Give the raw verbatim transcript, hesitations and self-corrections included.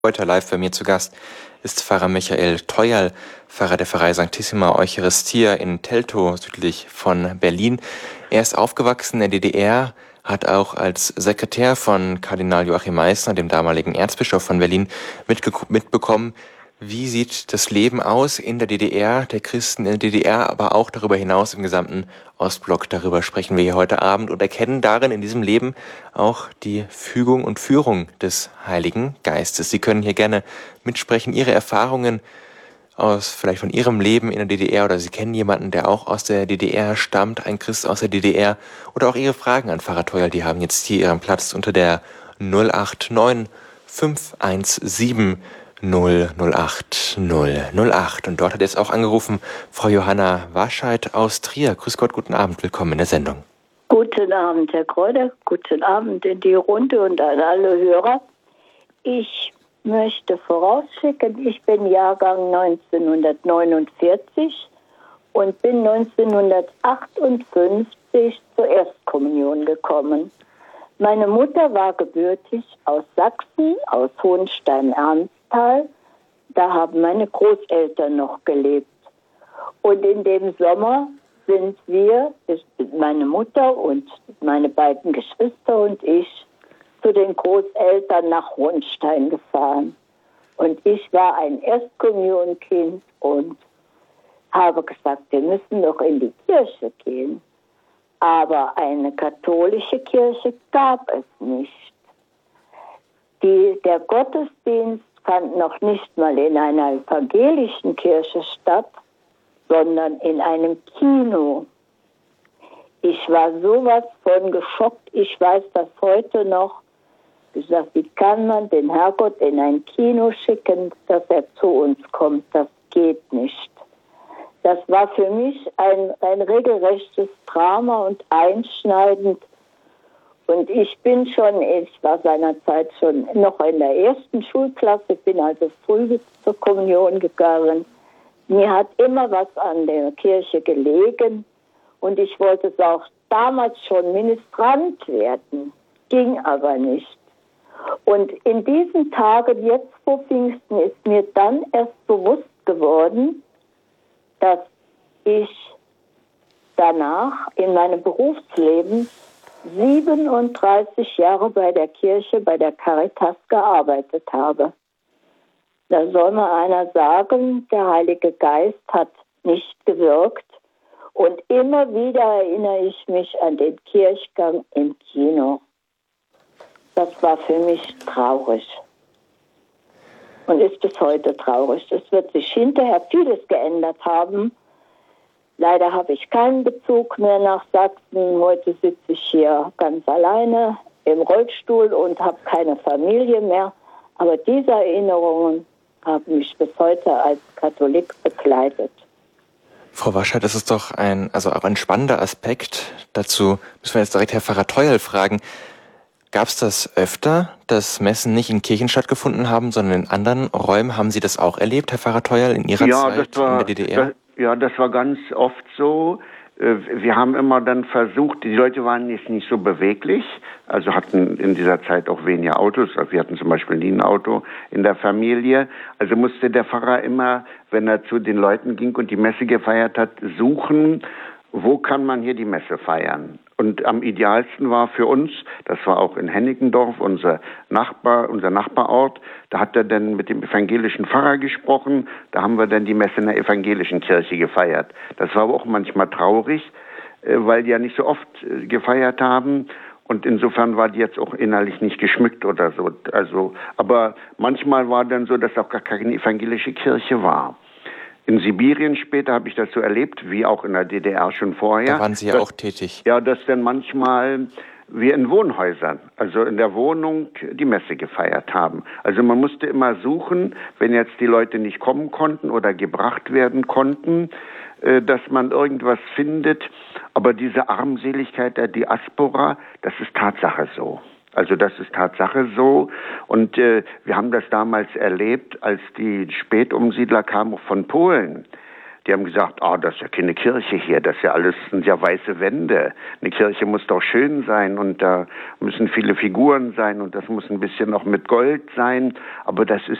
Heute live bei mir zu Gast ist Pfarrer Michael Theuerl, Pfarrer der Pfarrei Sanctissima Eucharistia in Teltow, südlich von Berlin. Er ist aufgewachsen in der D D R, hat auch als Sekretär von Kardinal Joachim Meissner, dem damaligen Erzbischof von Berlin, mitge- mitbekommen, wie sieht das Leben aus in der D D R, der Christen in der D D R, aber auch darüber hinaus im gesamten Ostblock. Darüber sprechen wir hier heute Abend und erkennen darin in diesem Leben auch die Fügung und Führung des Heiligen Geistes. Sie können hier gerne mitsprechen, Ihre Erfahrungen aus vielleicht von Ihrem Leben in der D D R oder Sie kennen jemanden, der auch aus der D D R stammt, ein Christ aus der D D R, oder auch Ihre Fragen an Pfarrer Theuerl, die haben jetzt hier Ihren Platz unter der null acht neun fünf eins sieben null null acht null null acht. Und dort hat jetzt auch angerufen Frau Johanna Wascheid aus Trier. Grüß Gott, guten Abend, willkommen in der Sendung. Guten Abend, Herr Kräuter. Guten Abend in die Runde und an alle Hörer. Ich möchte vorausschicken, ich bin Jahrgang neunzehnhundertneunundvierzig und bin neunzehnhundertachtundfünfzig zur Erstkommunion gekommen. Meine Mutter war gebürtig aus Sachsen, aus Hohenstein-Ernsthal. Da haben meine Großeltern noch gelebt. Und in dem Sommer sind wir, meine Mutter und meine beiden Geschwister und ich, zu den Großeltern nach Hohenstein gefahren. Und ich war ein Erstkommunionkind und habe gesagt, wir müssen doch in die Kirche gehen. Aber eine katholische Kirche gab es nicht. Die, der Gottesdienst fand noch nicht mal in einer evangelischen Kirche statt, sondern in einem Kino. Ich war sowas von geschockt, ich weiß das heute noch. Gesagt, wie kann man den Herrgott in ein Kino schicken, dass er zu uns kommt? Das geht nicht. Das war für mich ein, ein regelrechtes Drama und einschneidend. Und ich bin schon, ich war seinerzeit schon noch in der ersten Schulklasse, bin also früh zur Kommunion gegangen. Mir hat immer was an der Kirche gelegen und ich wollte es auch damals schon Ministrant werden, ging aber nicht. Und in diesen Tagen, jetzt vor Pfingsten, ist mir dann erst bewusst geworden, dass ich danach in meinem Berufsleben siebenunddreißig Jahre bei der Kirche, bei der Caritas gearbeitet habe. Da soll mal einer sagen, der Heilige Geist hat nicht gewirkt. Und immer wieder erinnere ich mich an den Kirchgang im Kino. Das war für mich traurig. Und ist bis heute traurig. Es wird sich hinterher vieles geändert haben. Leider habe ich keinen Bezug mehr nach Sachsen. Heute sitze ich hier ganz alleine im Rollstuhl und habe keine Familie mehr. Aber diese Erinnerungen haben mich bis heute als Katholik begleitet. Frau Wascheid, das ist doch ein, also auch ein spannender Aspekt. Dazu müssen wir jetzt direkt Herr Pfarrer Theuerl fragen. Gab es das öfter, dass Messen nicht in Kirchen stattgefunden haben, sondern in anderen Räumen? Haben Sie das auch erlebt, Herr Pfarrer Theuerl, in Ihrer ja, Zeit das war, in der D D R? Das, ja, das war ganz oft so. Wir haben immer dann versucht, die Leute waren jetzt nicht so beweglich, also hatten in dieser Zeit auch weniger Autos. Wir hatten zum Beispiel nie ein Auto in der Familie. Also musste der Pfarrer immer, wenn er zu den Leuten ging und die Messe gefeiert hat, suchen, wo kann man hier die Messe feiern. Und am idealsten war für uns, das war auch in Hennigendorf, unser Nachbar, unser Nachbarort, da hat er dann mit dem evangelischen Pfarrer gesprochen, da haben wir dann die Messe in der evangelischen Kirche gefeiert. Das war aber auch manchmal traurig, weil die ja nicht so oft gefeiert haben und insofern war die jetzt auch innerlich nicht geschmückt oder so. Also, aber manchmal war dann so, dass auch gar keine evangelische Kirche war. In Sibirien später habe ich das so erlebt, wie auch in der D D R schon vorher. Da waren Sie ja dass, auch tätig. Ja, dass dann manchmal wir in Wohnhäusern, also in der Wohnung, die Messe gefeiert haben. Also man musste immer suchen, wenn jetzt die Leute nicht kommen konnten oder gebracht werden konnten, äh, dass man irgendwas findet. Aber diese Armseligkeit der Diaspora, das ist Tatsache so. Also das ist Tatsache so und äh, wir haben das damals erlebt, als die Spätumsiedler kamen von Polen. Die haben gesagt, oh, das ist ja keine Kirche hier, das ist ja alles, sind ja weiße Wände. Eine Kirche muss doch schön sein und da müssen viele Figuren sein und das muss ein bisschen noch mit Gold sein, aber das ist